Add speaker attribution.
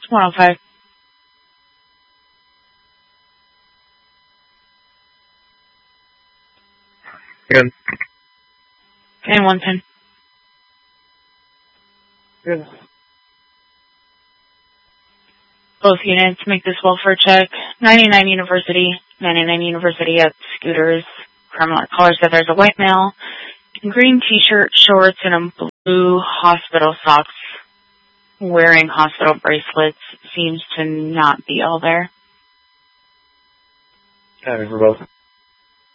Speaker 1: 105.
Speaker 2: Good.
Speaker 1: And 110.
Speaker 2: Good.
Speaker 1: Both units make this welfare check. 99 University at Scooters. Criminal caller said there's a white male in green t-shirt, shorts, and a blue hospital socks wearing hospital bracelets. Seems to not be all there.
Speaker 2: Copy for both.